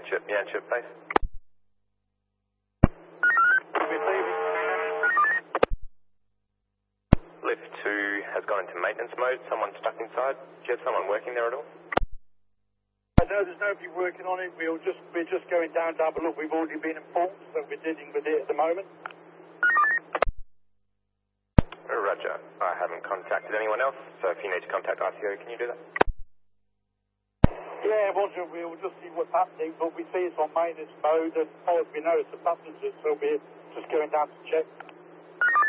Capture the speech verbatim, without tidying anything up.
Yanchip, Yanchip, base. Lift two has gone into maintenance mode. Someone stuck inside. Do you have someone working there at all? No, there's nobody working on it. We'll just, we're just going down to have a look. We've already been informed, so we're dealing with it at the moment. Roger. I haven't contacted anyone else, so if you need to contact R T O, can you do that? Yeah, Roger, we'll just see what's happening, but we see it's on maintenance mode, and as far as we know, it's the passengers, so we're just going down to check.